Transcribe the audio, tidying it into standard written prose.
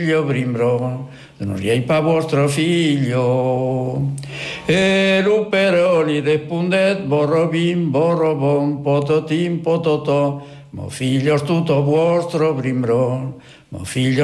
Brimbron, non riei pa vostro figlio. E l'upero gli rispondet, borrobim, borrobom, pototim, pototò, mo figlio tutto vostro Brimbron, mo figlio